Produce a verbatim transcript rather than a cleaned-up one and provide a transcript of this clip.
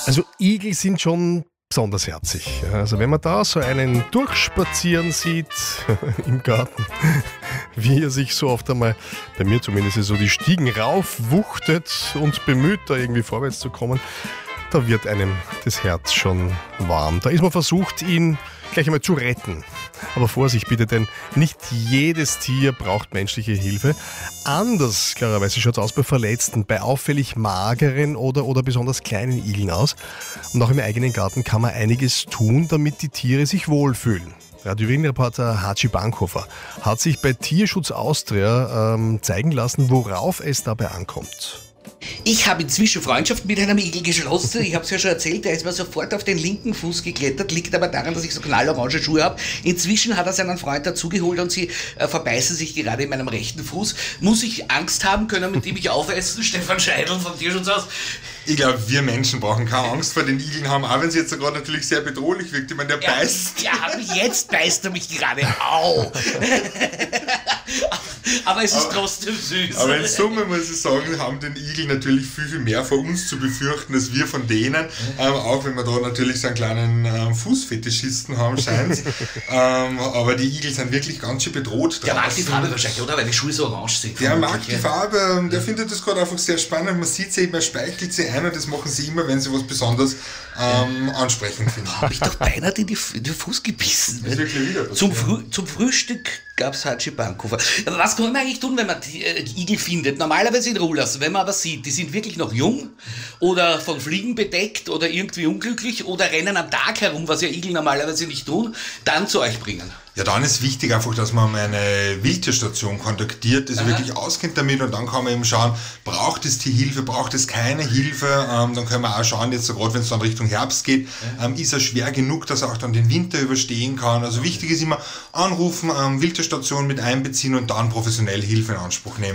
Also Igel sind schon besonders herzig. Also wenn man da so einen durchspazieren sieht im Garten, wie er sich so oft einmal, bei mir zumindest, so die Stiegen raufwuchtet und bemüht, da irgendwie vorwärts zu kommen, da wird einem das Herz schon warm. Da ist man versucht, ihn gleich einmal zu retten. Aber Vorsicht bitte, denn nicht jedes Tier braucht menschliche Hilfe. Anders, klarerweise, schaut es aus bei verletzten, bei auffällig mageren oder, oder besonders kleinen Igeln aus. Und auch im eigenen Garten kann man einiges tun, damit die Tiere sich wohlfühlen. Radio Wien-Reporter Hatschi Bankhofer hat sich bei Tierschutz Austria ähm, zeigen lassen, worauf es dabei ankommt. Ich habe inzwischen Freundschaft mit einem Igel geschlossen. Ich habe es ja schon erzählt, der ist mir sofort auf den linken Fuß geklettert, liegt aber daran, dass ich so knallorange Schuhe habe. Inzwischen hat er seinen Freund dazugeholt und sie äh, verbeißen sich gerade in meinem rechten Fuß. Muss ich Angst haben, können mit ihm mich aufessen? Stefan Scheidl vom Tierschutz aus. Ich glaube, wir Menschen brauchen keine Angst vor den Igeln haben, auch wenn sie jetzt gerade natürlich sehr bedrohlich wirkt. Ich meine, der ja, beißt. Ja, aber jetzt beißt er mich gerade. Au! Aber es ist aber, trotzdem süß. Aber in Summe muss ich sagen, haben den Igel natürlich viel, viel mehr vor uns zu befürchten, als wir von denen. Mhm. Ähm, auch wenn wir da natürlich so einen kleinen ähm, Fußfetischisten haben, scheint ähm, aber die Igel sind wirklich ganz schön bedroht. Der mag die Farbe wahrscheinlich, oder? Weil die Schuhe so orange sind. Der mag die Farbe, der findet das gerade einfach sehr spannend. Man sieht sie eben, er speichelt sie ein und das machen sie immer, wenn sie was besonders ähm, ansprechend finden. Habe ich doch beinahe in, die, in den Fuß gebissen. Das ist wirklich wieder zum, Früh, zum Frühstück gab es Hatschi Bankhofer. Was kann man eigentlich tun, wenn man die, äh, Igel findet? Normalerweise in Ruhe lassen. Wenn man aber sieht, die sind wirklich noch jung oder von Fliegen bedeckt oder irgendwie unglücklich oder rennen am Tag herum, was ja Igel normalerweise nicht tun, dann zu euch bringen. Ja, dann ist wichtig einfach, dass man eine Wildtierstation kontaktiert, die sich wirklich auskennt damit und dann kann man eben schauen, braucht es die Hilfe, braucht es keine Hilfe, ähm, dann können wir auch schauen, jetzt so gerade wenn es dann Richtung Herbst geht, ähm, ist er schwer genug, dass er auch dann den Winter überstehen kann. Also wichtig ist immer anrufen, ähm, Wildtierstation mit einbeziehen und dann professionell Hilfe in Anspruch nehmen.